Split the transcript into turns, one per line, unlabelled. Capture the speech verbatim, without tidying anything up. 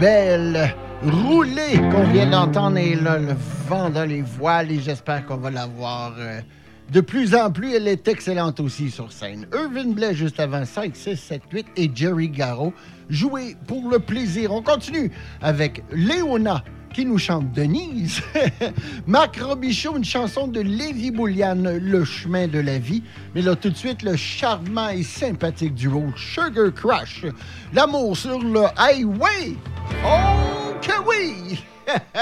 belle roulée qu'on vient d'entendre et là, le vent dans les voiles et j'espère qu'on va la voir euh, de plus en plus. Elle est excellente aussi sur scène. Irvin Blais juste avant cinq, six, sept, huit et Jerry Garraud jouer pour le plaisir. On continue avec Léona qui nous chante Denise. Marc Robichaud, une chanson de Lévi Boulian, Le chemin de la vie. Mais là, tout de suite, le charmant et sympathique duo Sugar Crush. L'amour sur le highway. Oh que oui!